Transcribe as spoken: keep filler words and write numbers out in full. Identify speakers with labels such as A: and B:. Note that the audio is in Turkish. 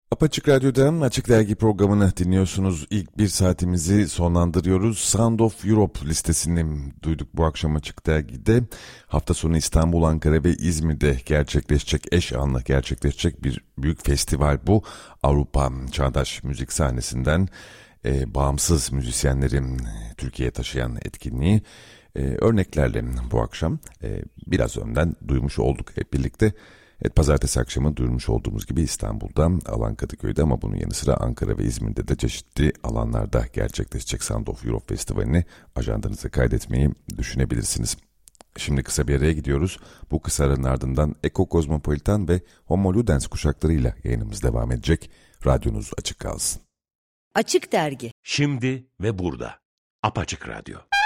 A: Apaçık Radyo'dan Açık Dergi programını dinliyorsunuz. İlk bir saatimizi sonlandırıyoruz. Sound of Europe listesini duyduk bu akşam Açık Dergi'de. Hafta sonu İstanbul, Ankara ve İzmir'de gerçekleşecek, eş anlı gerçekleşecek bir büyük festival bu. Avrupa çağdaş müzik sahnesinden e, bağımsız müzisyenlerin Türkiye'ye taşıyan etkinliği. E, örneklerle bu akşam e, biraz önden duymuş olduk hep birlikte. Evet, pazartesi akşamı duyurmuş olduğumuz gibi İstanbul'da, Alan Kadıköy'de ama bunun yanı sıra Ankara ve İzmir'de de çeşitli alanlarda gerçekleşecek Sound of Europe Festivali'ni ajandanıza kaydetmeyi düşünebilirsiniz. Şimdi kısa bir araya gidiyoruz. Bu kısa aranın ardından Eko Kozmopolitan ve Homo Ludens kuşaklarıyla yayınımız devam edecek. Radyonuz açık kalsın.
B: Açık Dergi.
C: Şimdi ve burada. Apaçık Radyo.